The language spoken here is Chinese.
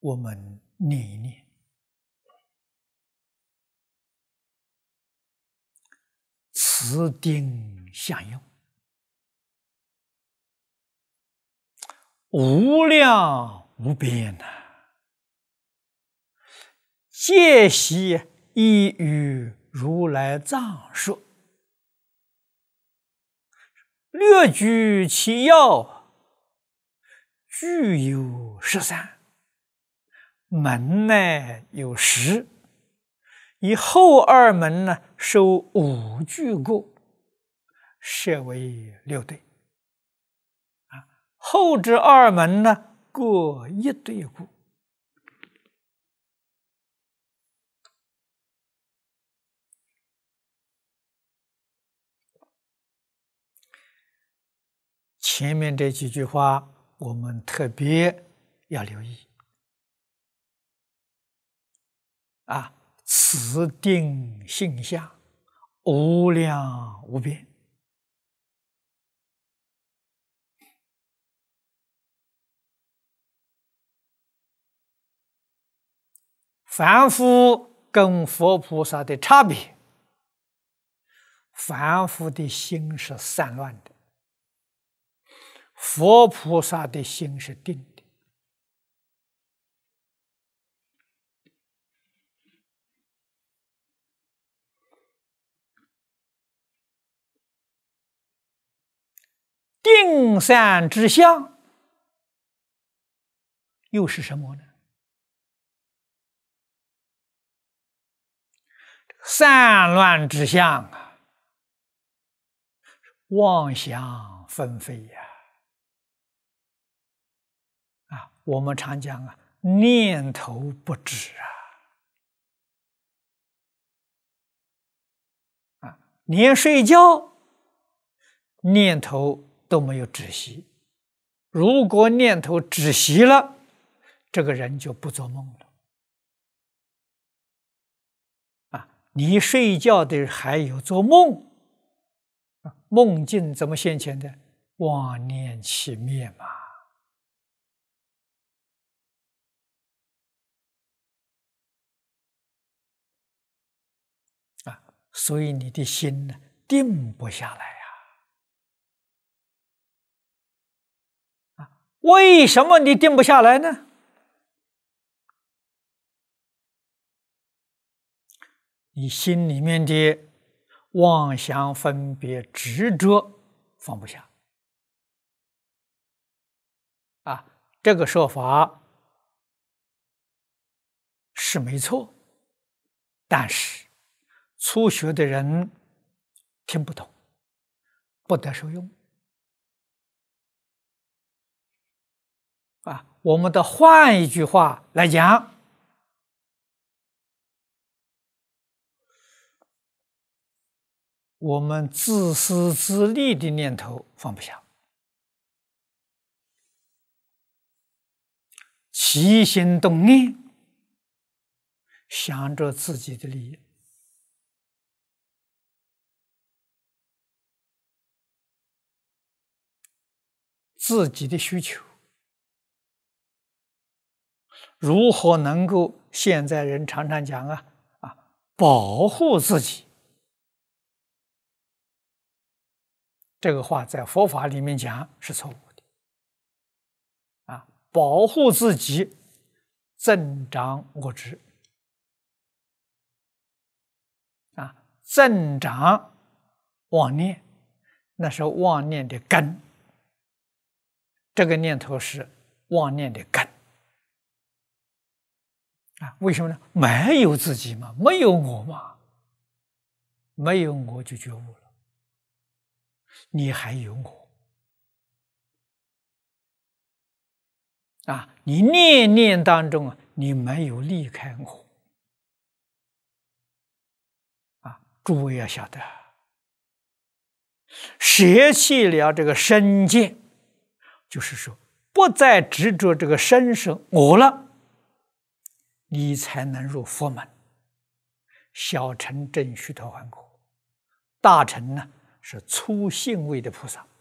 我们念一念，此定相用，无量无边呐！皆悉依于如来藏说，略举其要，具有13，门内有10，以后2门呢，收5句过，设为6对。后之2门呢，各1对故。前面这几句话，我们特别要留意。此定性相，无量无边。凡夫跟佛菩萨的差别，凡夫的心是散乱的，佛菩萨的心是定的。定散之相又是什么呢？散乱之相妄想纷飞我们常讲念头不止连睡觉念头都没有止息。如果念头止息了，这个人就不做梦了。你睡觉的还有做梦，梦境怎么现前的？妄念起灭嘛。所以你的心呢，定不下来为什么你定不下来呢？你心里面的妄想分别执着放不下这个说法是没错，但是初学的人听不懂，不得受用我们的换一句话来讲，我们自私自利的念头放不下，起心动念想着自己的利益，自己的需求，如何能够现在人常常讲保护自己？这个话在佛法里面讲是错误的保护自己，增长我执增长妄念，那是妄念的根。这个念头是妄念的根为什么呢？没有自己嘛，没有我嘛，没有我就觉悟了。你还有我你念念当中你没有离开我诸位要晓得，舍弃了这个身见，就是说不再执着这个身是我了，你才能入佛门。小乘正须陀洹果，大乘呢是初信位的菩萨。